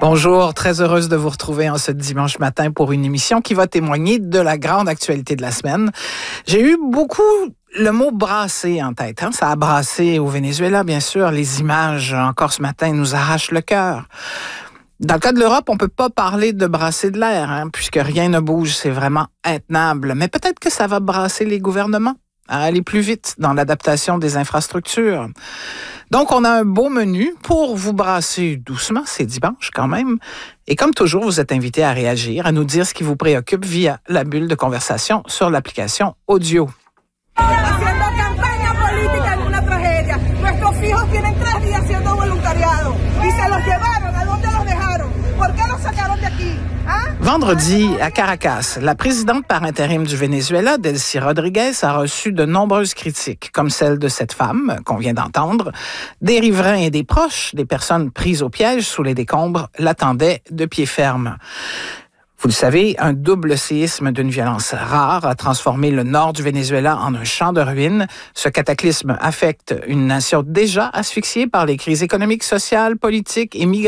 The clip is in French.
Bonjour, très heureuse de vous retrouver en ce dimanche matin pour une émission qui va témoigner de la grande actualité de la semaine. J'ai eu beaucoup le mot brasser en tête. Ça a brassé au Venezuela, bien sûr. Les images, encore ce matin, nous arrachent le cœur. Dans le cas de l'Europe, on peut pas parler de brasser de l'air, puisque rien ne bouge, c'est vraiment intenable. Mais peut-être que ça va brasser les gouvernements à aller plus vite dans l'adaptation des infrastructures. Donc, on a un beau menu pour vous brasser doucement, c'est dimanche quand même. Et comme toujours, vous êtes invité à réagir, à nous dire ce qui vous préoccupe via la bulle de conversation sur l'application audio. Vendredi, à Caracas, la présidente par intérim du Venezuela, Delcy Rodríguez, a reçu de nombreuses critiques, comme celle de cette femme qu'on vient d'entendre. Des riverains et des proches, des personnes prises au piège sous les décombres, l'attendaient de pied ferme. Vous le savez, un double séisme d'une violence rare a transformé le nord du Venezuela en un champ de ruines. Ce cataclysme affecte une nation déjà asphyxiée par les crises économiques, sociales, politiques et migratoires.